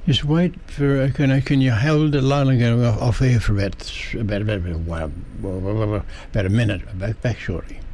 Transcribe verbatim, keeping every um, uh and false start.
Just wait for, uh, can, can you hold the line and go off, off air for about, about, about, about, about a minute, back, back shortly.